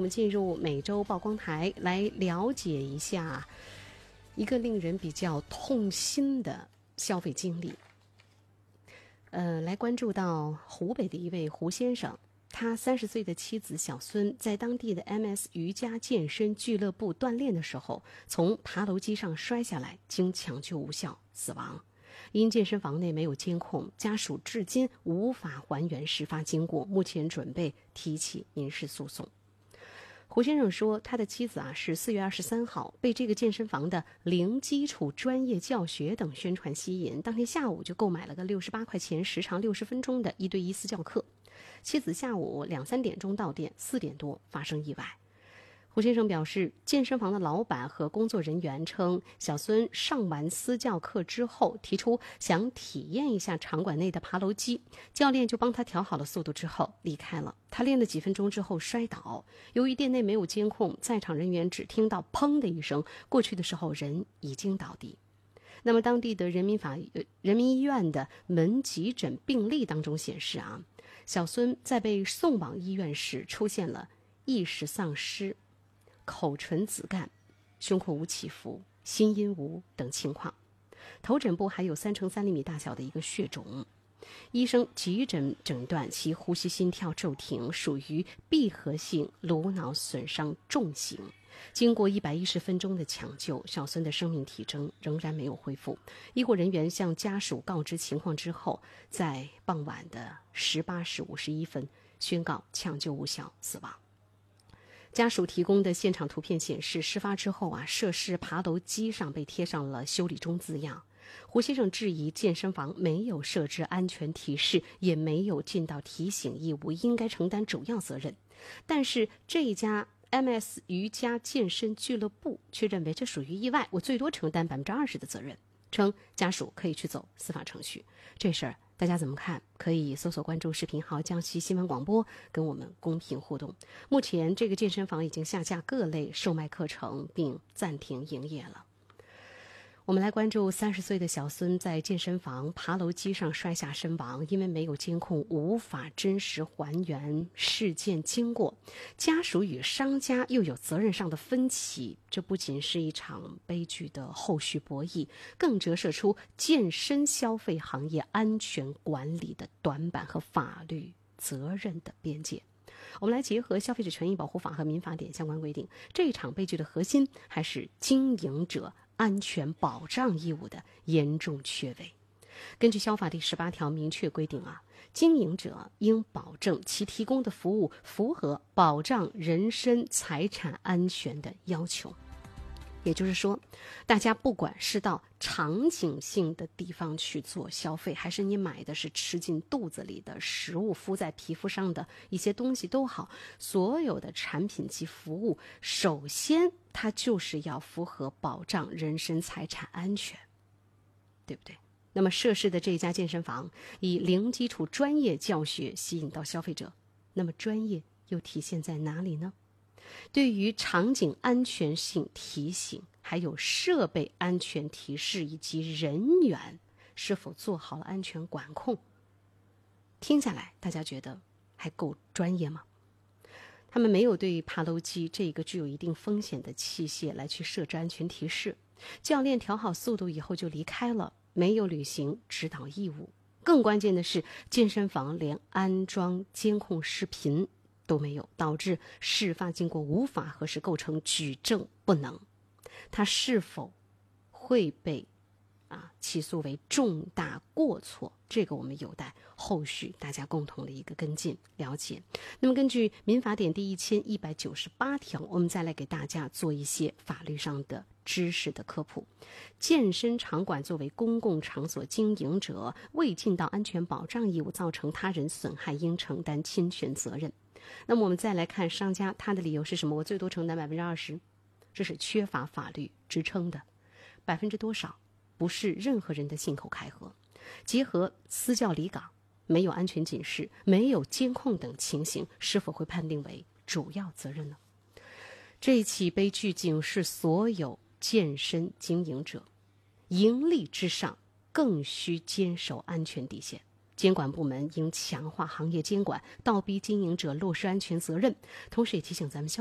们进入每周曝光台，来了解一下一个令人比较痛心的消费经历。来关注到湖北的一位胡先生，他30岁的妻子小孙在当地的 MS 瑜伽健身俱乐部锻炼的时候，从爬楼机上摔下来，经抢救无效死亡。因健身房内没有监控，家属至今无法还原事发经过，目前准备提起民事诉讼。胡先生说，他的妻子是4月23号被这个健身房的零基础专业教学等宣传吸引，当天下午就购买了个68块钱、时长60分钟的1对1私教课。妻子下午2、3点钟到店，4点多发生意外。胡先生表示，健身房的老板和工作人员称，小孙上完私教课之后，提出想体验一下场馆内的爬楼机，教练就帮他调好了速度之后离开了。他练了几分钟之后摔倒，由于店内没有监控，在场人员只听到砰的一声，过去的时候人已经倒地。那么当地的人民医院的门急诊病历当中显示小孙在被送往医院时出现了意识丧失、口唇紫干、胸廓无起伏、心音无等情况，头枕部还有3乘3厘米大小的一个血肿。医生急诊诊断其呼吸心跳骤停，属于闭合性颅脑损伤重型。经过110分钟的抢救，小孙的生命体征仍然没有恢复。医护人员向家属告知情况之后，在傍晚的18时51分宣告抢救无效死亡。家属提供的现场图片显示，事发之后涉事爬楼机上被贴上了修理中字样。胡先生质疑健身房没有设置安全提示，也没有尽到提醒义务，应该承担主要责任。但是这一家 MS 瑜伽健身俱乐部却认为这属于意外，我最多承担20%的责任，称家属可以去走司法程序。这事儿大家怎么看？可以搜索关注视频号江西新闻广播，跟我们公屏互动。目前这个健身房已经下架各类售卖课程，并暂停营业了。我们来关注30岁的小孙在健身房爬楼机上摔下身亡，因为没有监控，无法真实还原事件经过，家属与商家又有责任上的分歧，这不仅是一场悲剧的后续博弈，更折射出健身消费行业安全管理的短板和法律责任的边界。我们来结合消费者权益保护法和民法典相关规定，这场悲剧的核心还是经营者安全保障义务的严重缺位。根据消法第18条明确规定经营者应保证其提供的服务符合保障人身财产安全的要求。也就是说，大家不管是到场景性的地方去做消费，还是你买的是吃进肚子里的食物，敷在皮肤上的一些东西都好，所有的产品及服务，首先它就是要符合保障人身财产安全，对不对？那么涉事的这家健身房以零基础专业教学吸引到消费者，那么专业又体现在哪里呢？对于场景安全性提醒，还有设备安全提示以及人员是否做好了安全管控，听下来大家觉得还够专业吗？他们没有对爬楼机这个具有一定风险的器械来去设置安全提示，教练调好速度以后就离开了，没有履行指导义务。更关键的是，健身房连安装监控视频都没有，导致事发经过无法核实，构成举证不能。他是否会被起诉为重大过错，这个我们有待后续大家共同的一个跟进了解。那么根据民法典第1198条，我们再来给大家做一些法律上的知识的科普。健身场馆作为公共场所经营者，未尽到安全保障义务，造成他人损害，应承担侵权责任。那么我们再来看商家，他的理由是什么？我最多承担20%，这是缺乏法律支撑的。多少不是任何人的信口开河。结合私教离岗、没有安全警示、没有监控等情形，是否会判定为主要责任呢？这一起悲剧警示所有健身经营者，盈利之上更需坚守安全底线。监管部门应强化行业监管，倒逼经营者落实安全责任。同时也提醒咱们